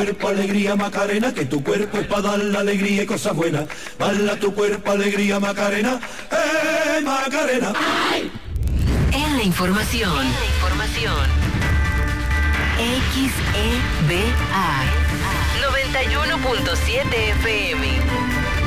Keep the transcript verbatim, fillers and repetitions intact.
cuerpo alegría Macarena, que tu cuerpo es para dar la alegría y cosas buenas. Baila tu cuerpo alegría Macarena, eh Macarena. ¡Ay! En la información, en la información. X E B A noventa y uno punto siete F M.